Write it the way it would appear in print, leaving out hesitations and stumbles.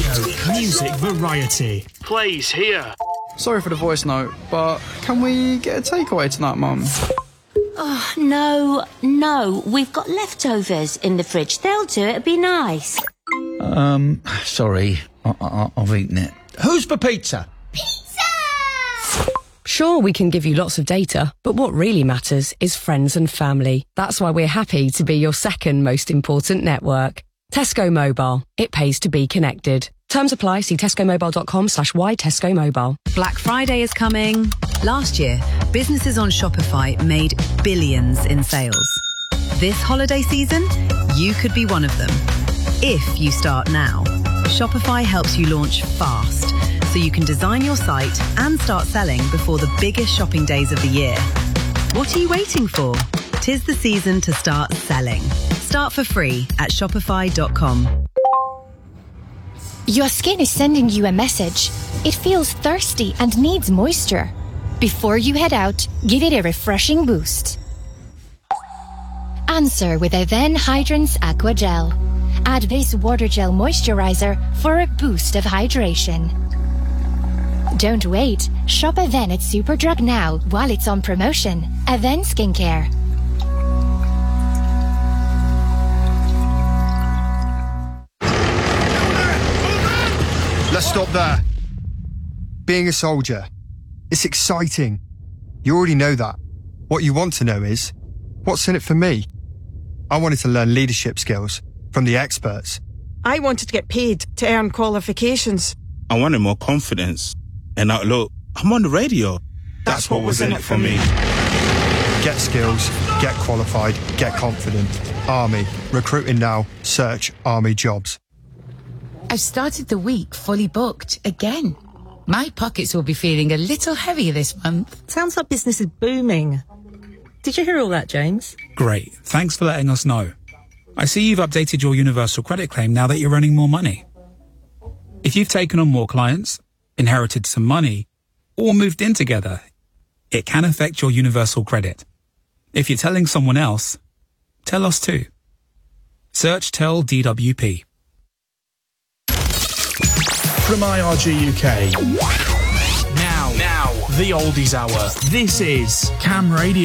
Radio. Music variety. Plays here. Sorry for the voice note, but can we get a takeaway tonight, Mum? Oh, no. We've got leftovers in the fridge. They'll do it. It'd be nice. Sorry. I've eaten it. Who's for pizza? Sure, we can give you lots of data, but what really matters is friends and family. That's why we're happy to be your second most important network. Tesco Mobile. It pays to be connected. Terms apply. See tescomobile.com/why-Tesco-Mobile. Black Friday is coming. Last year, businesses on Shopify made billions in sales. This holiday season, you could be one of them. If you start now. Shopify helps you launch fast, so you can design your site and start selling before the biggest shopping days of the year. What are you waiting for? 'Tis the season to start selling. Start for free at shopify.com. Your skin is sending you a message. It feels thirsty and needs moisture. Before you head out, give it a refreshing boost. Answer with Aven Hydrance Aqua Gel. Add this water gel moisturizer for a boost of hydration. Don't wait. Shop Aven at Superdrug now while it's on promotion. Aven Skincare. Let's stop there. Being a soldier, it's exciting. You already know that. What you want to know is, what's in it for me? I wanted to learn leadership skills from the experts. I wanted to get paid to earn qualifications. I wanted more confidence. And now, look, I'm on the radio. That's what was in it for me. Get skills, get qualified, get confident. Army. Recruiting now. Search Army jobs. I've started the week fully booked again. My pockets will be feeling a little heavier this month. Sounds like business is booming. Did you hear all that, James? Great. Thanks for letting us know. I see you've updated your universal credit claim now that you're earning more money. If you've taken on more clients, inherited some money, or moved in together, it can affect your universal credit. If you're telling someone else, tell us too. Search Tell DWP. From IRG UK. Now, the Oldies Hour. This is Cam Radio.